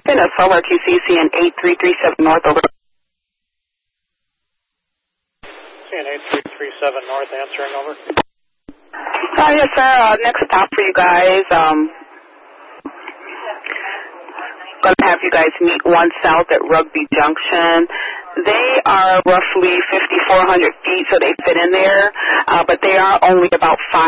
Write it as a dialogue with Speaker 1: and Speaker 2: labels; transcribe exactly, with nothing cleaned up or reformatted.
Speaker 1: In a Solar Q C C N eight three three seven North over.
Speaker 2: C N eight three three seven North answering over.
Speaker 1: Uh, yes, sir. Uh, next stop for you guys. Um, going to have you guys meet one south at Rugby Junction. They are roughly fifty-four hundred feet, so they fit in there, uh, but they are only about five.